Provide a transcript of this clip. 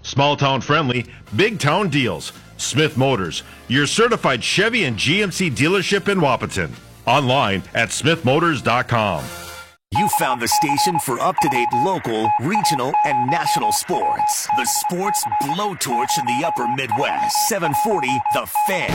Small town friendly, big town deals. Smith Motors, your certified Chevy and GMC dealership in Wapaton. Online at smithmotors.com. You found the station for up-to-date local, regional, and national sports. The Sports Blowtorch in the Upper Midwest. 740 The Fan.